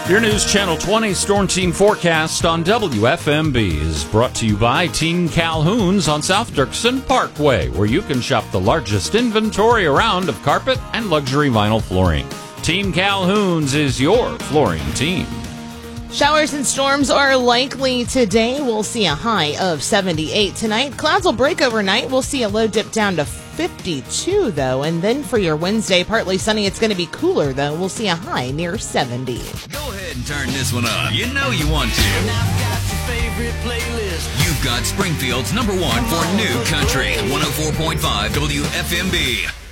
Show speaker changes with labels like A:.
A: Your News Channel 20 Storm Team forecast on WFMB is brought to you by Team Calhoun's on South Dirksen Parkway, where you can shop the largest inventory around of carpet and luxury vinyl flooring. Team Calhoun's is your flooring team.
B: Showers and storms are likely today. We'll see a high of 78 tonight. Clouds will break overnight. We'll see a low dip down to 52, though. And then for your Wednesday, partly sunny. It's going to be cooler, though. We'll see a high near 70.
C: Go ahead and turn this one up. You know you want to.
D: I've got your favorite playlist.
C: You've got Springfield's #1 for new country. 104.5 WFMB.